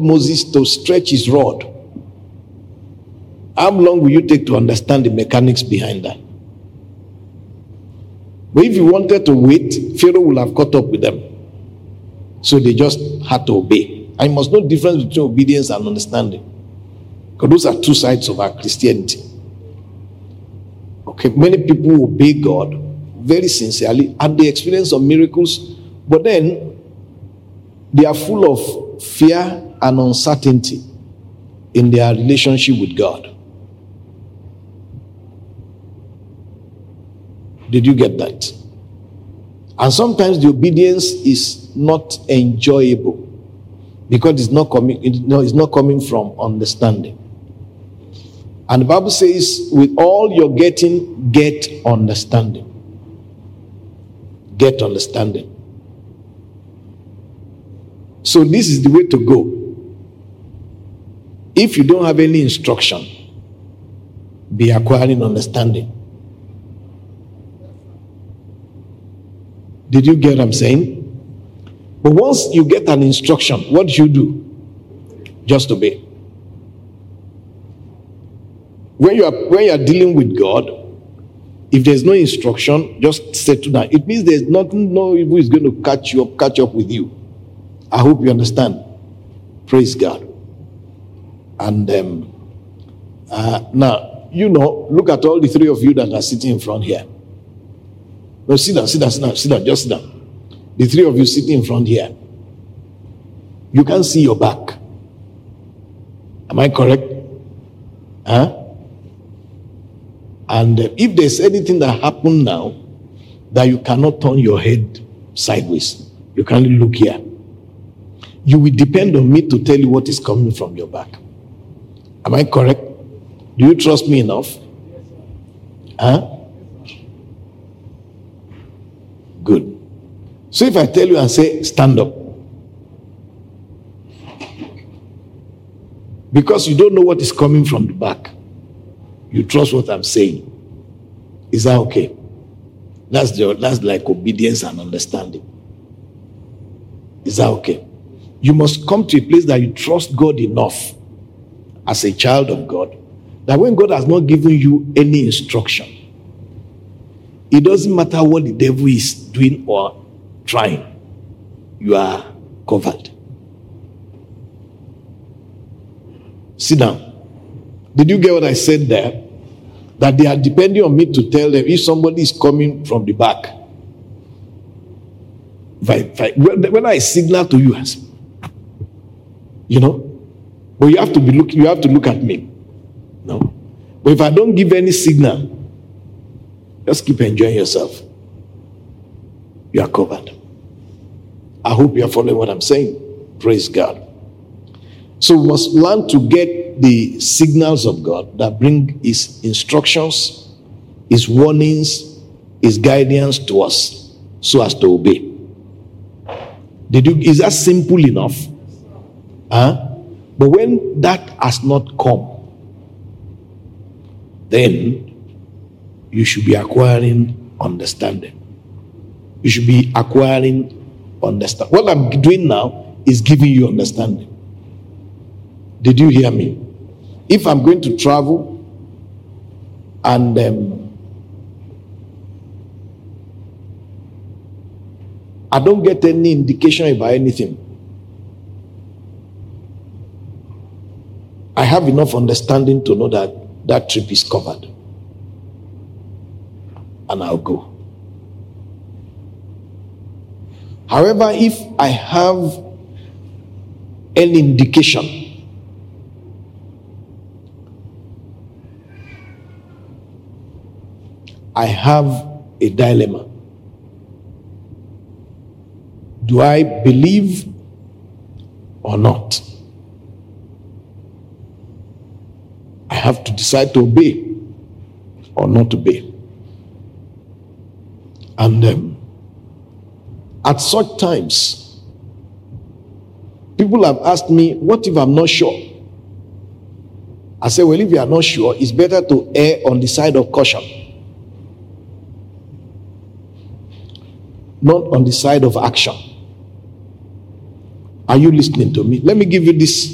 Moses to stretch his rod, how long will you take to understand the mechanics behind that? But if you wanted to wait, Pharaoh would have caught up with them. So they just had to obey. I must know the difference between obedience and understanding. Because those are two sides of our Christianity. Okay, many people obey God very sincerely and they experience some miracles, but then they are full of fear and uncertainty in their relationship with God. Did you get that? And sometimes the obedience is not enjoyable because it's not coming from understanding. And the Bible says, with all you're getting, get understanding. Get understanding. So this is the way to go. If you don't have any instruction, be acquiring understanding. Did you get what I'm saying? But once you get an instruction, what do you do? Just obey. When you are dealing with God, if there's no instruction, just settle down. It means there's nothing, no evil is going to catch up with you. I hope you understand. Praise God. And now, look at all the three of you that are sitting in front here. No, sit down, just sit down. The three of you sitting in front here. You can't see your back. Am I correct? Huh? And if there's anything that happened now that you cannot turn your head sideways, you can only look here. You will depend on me to tell you what is coming from your back. Am I correct? Do you trust me enough? Huh? Good. So if I tell you and say, stand up, because you don't know what is coming from the back, you trust what I'm saying. Is that okay? That's like obedience and understanding. Is that okay? You must come to a place that you trust God enough as a child of God, that when God has not given you any instruction, it doesn't matter what the devil is doing or trying, you are covered. Sit down. Did you get what I said there? That they are depending on me to tell them if somebody is coming from the back. When I signal to you, but you have to look at me. No. But if I don't give any signal, just keep enjoying yourself. You are covered. I hope you are following what I'm saying. Praise God. So we must learn to get the signals of God that bring his instructions, his warnings, his guidance to us so as to obey. Is that simple enough? But when that has not come, then you should be acquiring understanding. You should be acquiring understanding. What I'm doing now is giving you understanding. Did you hear me? If I'm going to travel and I don't get any indication about anything, I have enough understanding to know that that trip is covered. And I'll go. However, if I have any indication, I have a dilemma. Do I believe or not? I have to decide to obey or not to obey. And at such times, people have asked me, what if I'm not sure? I say, well, if you are not sure, it's better to err on the side of caution, not on the side of action. Are you listening to me? Let me give you this